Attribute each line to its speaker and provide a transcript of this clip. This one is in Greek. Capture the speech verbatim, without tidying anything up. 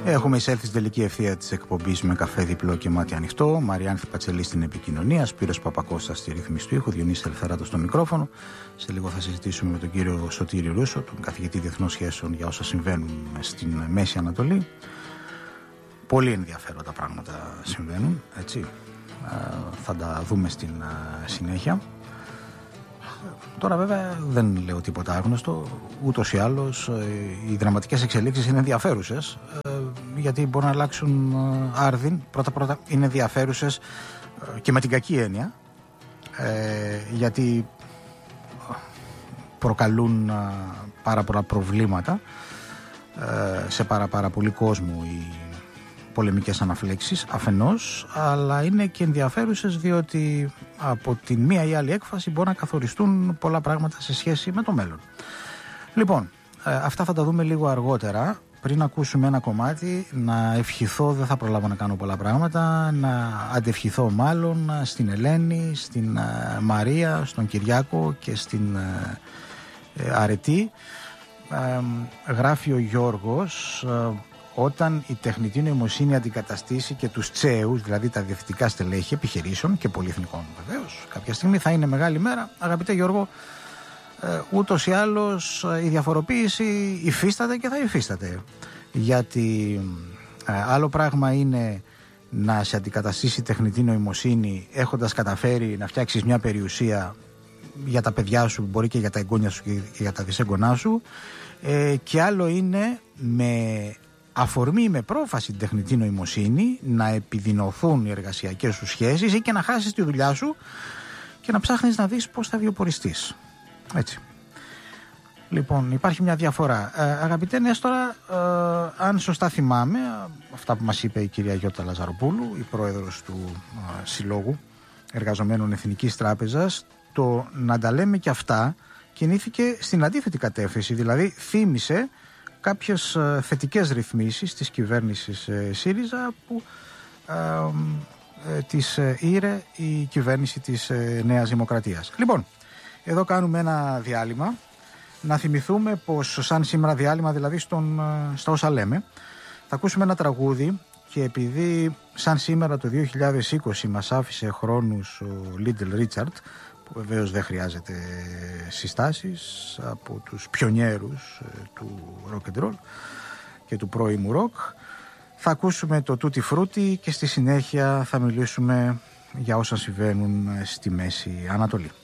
Speaker 1: Έχουμε εισέλθει στην τελική ευθεία της εκπομπής με καφέ διπλό και μάτι ανοιχτό. Μαριάνθη Πατσελή στην επικοινωνία, Σπύρος Παπακώστας στη ρύθμιση του ήχου, Διονύσης Ελευθεράτος στο μικρόφωνο. Σε λίγο θα συζητήσουμε με τον κύριο Σωτήρη Ρούσο, τον καθηγητή Διεθνών Σχέσεων, για όσα συμβαίνουν στην Μέση Ανατολή. Πολύ ενδιαφέροντα πράγματα συμβαίνουν, έτσι. Θα τα δούμε στην συνέχεια. Τώρα βέβαια δεν λέω τίποτα άγνωστο, ούτως ή άλλως οι δραματικές εξελίξεις είναι ενδιαφέρουσες, γιατί μπορούν να αλλάξουν άρδιν. Πρώτα πρώτα είναι ενδιαφέρουσες και με την κακή έννοια, γιατί προκαλούν πάρα πολλά προβλήματα σε πάρα πάρα πολύ κόσμο οι πολεμικές αναφλέξεις αφενός, αλλά είναι και ενδιαφέρουσες διότι από τη μία ή άλλη έκφαση μπορεί να καθοριστούν πολλά πράγματα σε σχέση με το μέλλον. Λοιπόν, αυτά θα τα δούμε λίγο αργότερα. Πριν ακούσουμε ένα κομμάτι, να ευχηθώ, δεν θα προλάβω να κάνω πολλά πράγματα, να αντευχηθώ μάλλον στην Ελένη, στην Μαρία, στον Κυριάκο και στην Αρετή. Γράφει ο Γιώργος: όταν η τεχνητή νοημοσύνη αντικαταστήσει και τους τσέους, δηλαδή τα διευθυντικά στελέχη επιχειρήσεων και πολυεθνικών, βεβαίως, κάποια στιγμή θα είναι μεγάλη μέρα. Αγαπητέ Γιώργο, ε, ούτως ή άλλως η διαφοροποίηση υφίσταται και θα υφίσταται. Γιατί ε, άλλο πράγμα είναι να σε αντικαταστήσει τεχνητή νοημοσύνη έχοντας καταφέρει να φτιάξεις μια περιουσία για τα παιδιά σου, μπορεί και για τα εγγόνια σου και για τα δυσέγγονά σου, ε, και άλλο είναι με αφορμή, με πρόφαση την τεχνητή νοημοσύνη να επιδεινωθούν οι εργασιακές σου σχέσεις ή και να χάσεις τη δουλειά σου και να ψάχνεις να δεις πώς θα βιοποριστείς. Έτσι. Λοιπόν, υπάρχει μια διαφορά. Ε, αγαπητέ Νέστορα, ε, αν σωστά θυμάμαι αυτά που μας είπε η κυρία Γιώτα Λαζαροπούλου, η πρόεδρος του ε, Συλλόγου Εργαζομένων Εθνικής Τράπεζας, το να τα λέμε και αυτά κινήθηκε στην αντίθετη κατεύθυνση, δηλαδή θύμισε κάποιες ε, θετικές ρυθμίσεις της κυβέρνησης ε, ΣΥΡΙΖΑ που ε, ε, της ε, ήρε η κυβέρνηση της ε, Νέας Δημοκρατίας. Λοιπόν, εδώ κάνουμε ένα διάλειμμα. Να θυμηθούμε πως σαν σήμερα διάλειμμα, δηλαδή στον, ε, στα όσα λέμε, θα ακούσουμε ένα τραγούδι, και επειδή σαν σήμερα το δύο χιλιάδες είκοσι μας άφησε χρόνους ο Little Richard, που βεβαίως δεν χρειάζεται συστάσεις, από τους πιονιέρους του rock and roll και του πρώιμου rock, θα ακούσουμε το Tutti Frutti και στη συνέχεια θα μιλήσουμε για όσα συμβαίνουν στη Μέση Ανατολή.